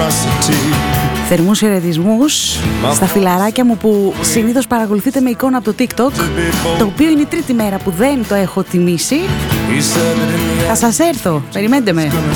Θερμούς χαιρετισμούς στα φιλαράκια μου που συνήθως παρακολουθείτε με εικόνα από το TikTok, το οποίο είναι η τρίτη μέρα που δεν το έχω τιμήσει. Θα σας έρθω, περιμένετε με.